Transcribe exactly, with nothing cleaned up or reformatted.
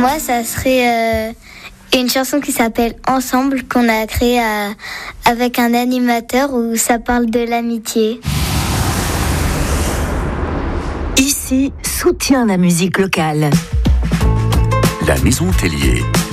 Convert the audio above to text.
moi, ça serait euh, une chanson qui s'appelle Ensemble, qu'on a créée à, avec un animateur où ça parle de l'amitié. Ici, soutient la musique locale. La Maison Tellier.